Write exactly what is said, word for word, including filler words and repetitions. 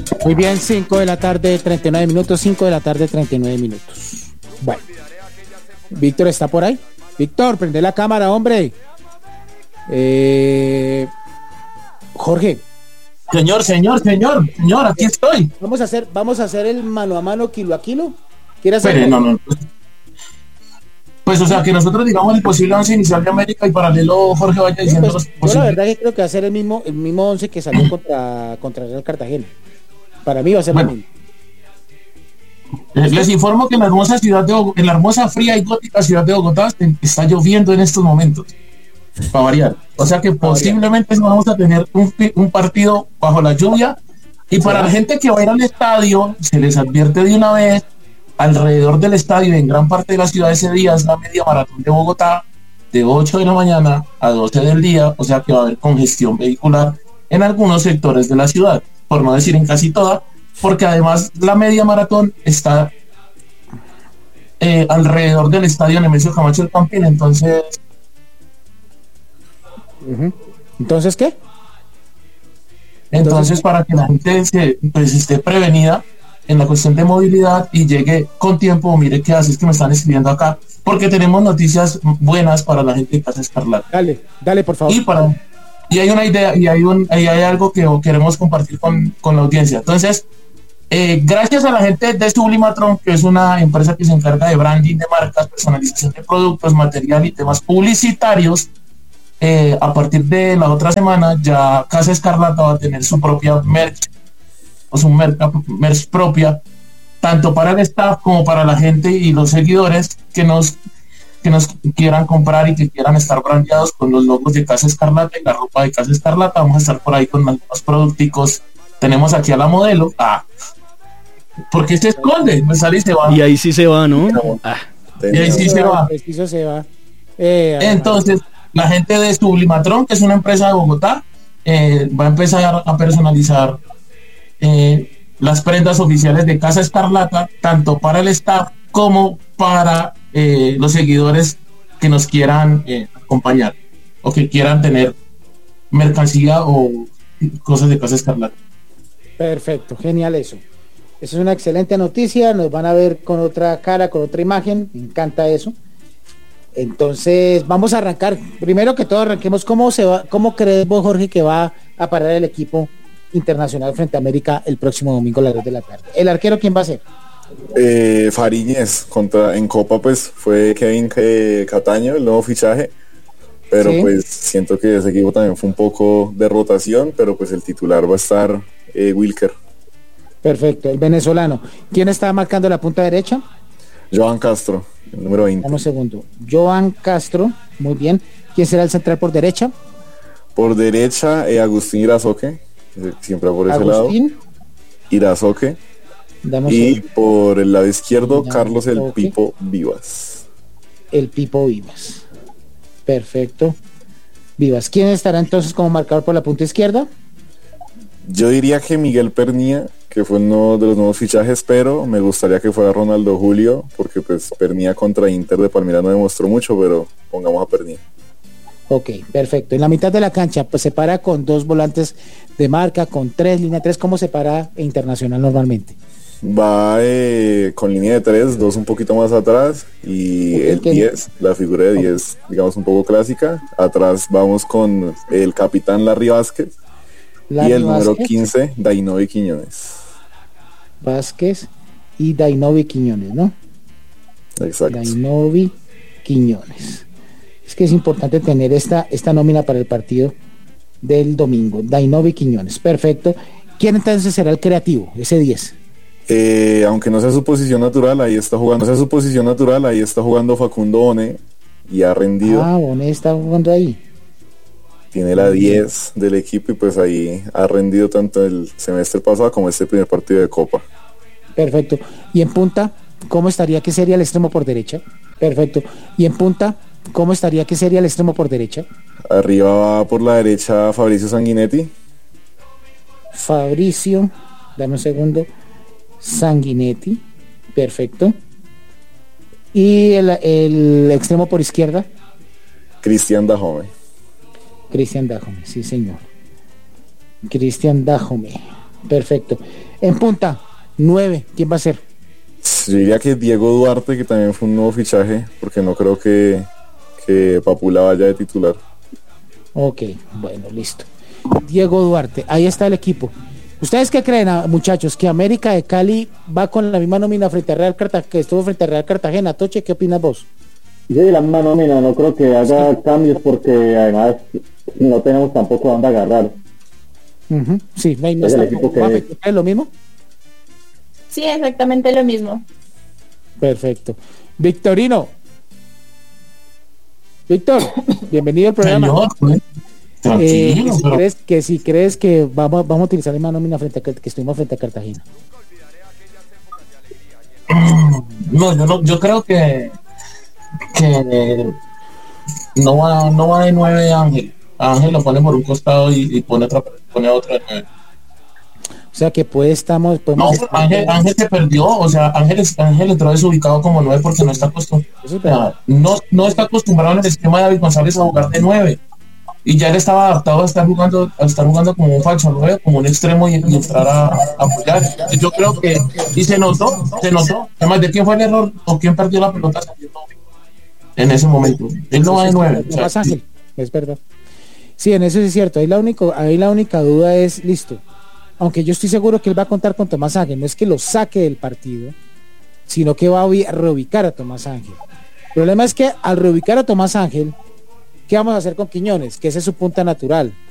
Muy bien, cinco de la tarde, treinta y nueve minutos, cinco de la tarde, treinta y nueve minutos. Bueno, Víctor está por ahí. Víctor, prende la cámara, hombre. Eh, Jorge. Señor, señor, señor, señor, aquí estoy. Vamos a hacer, vamos a hacer el mano a mano, kilo a kilo. ¿Quieres hacer? Pero, no, no. Pues, o sea, que nosotros digamos el posible once inicial de América y paralelo Jorge vaya diciendo pues, los yo la posibles. verdad que creo que va a ser el mismo, el mismo once que salió contra, contra Real Cartagena. Para mí va a ser Bueno, lo mismo. Les, les informo que en la hermosa ciudad de Bogotá, en la hermosa, fría y gótica ciudad de Bogotá está lloviendo en estos momentos, para variar. O sea que posiblemente vamos a tener un, un partido bajo la lluvia. Y para la gente que va a ir al estadio, se les advierte de una vez, alrededor del estadio, en gran parte de la ciudad ese día, es la media maratón de Bogotá, de ocho de la mañana a doce del día, o sea que va a haber congestión vehicular en algunos sectores de la ciudad, por no decir en casi toda, porque además la media maratón está eh, alrededor del estadio Nemesio Camacho del Campín, entonces... Uh-huh. ¿Entonces qué? Entonces, Entonces, para que la gente se, pues, esté prevenida en la cuestión de movilidad y llegue con tiempo, mire qué hace, es que me están escribiendo acá, porque tenemos noticias buenas para la gente de Casa Escarlata. Dale, dale, por favor. Y, para, y hay una idea, y hay, un, y hay algo que queremos compartir con, con la audiencia. Entonces, eh, gracias a la gente de Sublimatron, que es una empresa que se encarga de branding de marcas, personalización de productos, material y temas publicitarios, Eh, a partir de la otra semana ya Casa Escarlata va a tener su propia merch o su merca, merch propia, tanto para el staff como para la gente y los seguidores que nos que nos quieran comprar y que quieran estar brandeados con los logos de Casa Escarlata y la ropa de Casa Escarlata. Vamos a estar por ahí con algunos producticos. Tenemos aquí a la modelo. Ah, ¿por qué se esconde? Me sale y se va. Y ahí sí se va, ¿no? Ah. Y ahí sí se va. Preciso se va. Eh, Entonces, la gente de Sublimatron, que es una empresa de Bogotá, eh, va a empezar a personalizar eh, las prendas oficiales de Casa Escarlata, tanto para el staff como para eh, los seguidores que nos quieran eh, acompañar o que quieran tener mercancía o cosas de Casa Escarlata. Perfecto, genial eso. Eso es una excelente noticia, nos van a ver con otra cara, con otra imagen, me encanta eso. Entonces, vamos a arrancar. Primero que todo, arranquemos cómo se va, cómo crees vos, Jorge, que va a parar el equipo internacional frente a América el próximo domingo a las dos de la tarde. ¿El arquero quién va a ser? Eh, Fariñez, contra, en Copa pues fue Kevin eh, Cataño, el nuevo fichaje, pero sí. Pues siento que ese equipo también fue un poco de rotación, pero pues el titular va a estar eh, Wilker. Perfecto, el venezolano. ¿Quién está marcando la punta derecha? Joan Castro, el número veinte. Dame un segundo. Joan Castro, muy bien. ¿Quién será el central por derecha? Por derecha, eh, Agustín Irazoque, siempre por ese Agustín. lado. Irazoque. Dame y segundo. Por el lado izquierdo, Dame Carlos el okay. Pipo Vivas. El Pipo Vivas. Perfecto. Vivas. ¿Quién estará entonces como marcador por la punta izquierda? Yo diría que Miguel Pernía, que fue uno de los nuevos fichajes, pero me gustaría que fuera Ronaldo Julio, porque pues Pernía contra Inter de Palmira no demostró mucho, pero pongamos a Pernía. Ok, perfecto. En la mitad de la cancha, pues se para con dos volantes de marca, con tres, línea tres. ¿Cómo se para Internacional normalmente? Va eh, con línea de tres, dos un poquito más atrás, y okay, el diez, la figura de diez, okay. digamos un poco clásica. Atrás vamos con el capitán Larry Vázquez. Larry y el número Vázquez. quince, Dainovi Quiñones. Vázquez y Dainovi Quiñones, ¿no? Exacto. Dainovi Quiñones. Es que es importante tener esta, esta nómina para el partido del domingo. Dainovi Quiñones, perfecto. ¿Quién entonces será el creativo, ese diez? Eh, aunque no sea su posición natural, ahí está jugando. No sea su posición natural, ahí está jugando Facundo One y ha rendido. Ah, One está jugando ahí. Tiene la diez del equipo y pues ahí ha rendido tanto el semestre pasado como este primer partido de Copa. Perfecto. ¿Y en punta, cómo estaría? ¿Qué sería el extremo por derecha? Perfecto. ¿Y en punta, cómo estaría? ¿Qué sería el extremo por derecha? Arriba va por la derecha Fabricio Sanguinetti. Fabricio, dame un segundo. Sanguinetti. Perfecto. ¿Y el, el extremo por izquierda? Cristian Dajome. Cristian Dajome, sí señor. Cristian Dajome, perfecto. En punta, nueve, ¿quién va a ser? Yo diría que Diego Duarte, que también fue un nuevo fichaje, porque no creo que, que Papula vaya de titular. Ok, bueno, listo. Diego Duarte, ahí está el equipo. ¿Ustedes qué creen, muchachos? ¿Que América de Cali va con la misma nómina frente a Real Cartagena, que estuvo frente a Real Cartagena? Toche, ¿qué opinas vos? Yo de la misma nómina, no creo que haga sí. cambios porque además no tenemos tampoco dónde agarrar. Uh-huh. Sí, no hay más. Es, que... ¿Es lo mismo? Sí, exactamente lo mismo. Perfecto. Victorino. Víctor, bienvenido al programa. Señor, pues, eh, que, si pero... crees, que si crees que vamos, vamos a utilizar la misma nómina frente a, que estuvimos frente a Cartagena. No, yo no, yo creo que que no va, no va de nueve Ángel. Ángel lo pone por un costado y, y pone otra, pone otra de nueve. O sea que pues estamos. No, Ángel, Ángel se perdió, o sea, Ángel, Ángel entró desubicado como nueve porque no está acostumbrado. Sí, pero... no, no está acostumbrado en el esquema de David González a jugar de nueve. Y ya él estaba adaptado a estar jugando, a estar jugando como un falso nueve, como un extremo y, y entrar a, a apoyar. Yo creo que, y se notó, se notó. Además, ¿de quién fue el error o quién perdió la pelota en ese momento? Él no va de nueve. No pasa, Ángel, es verdad. Sí, en eso sí es cierto. Ahí la única, ahí la única duda es, listo. Aunque yo estoy seguro que él va a contar con Tomás Ángel, no es que lo saque del partido, sino que va a reubicar a Tomás Ángel. El problema es que al reubicar a Tomás Ángel, ¿qué vamos a hacer con Quiñones? Que ese es su punta natural.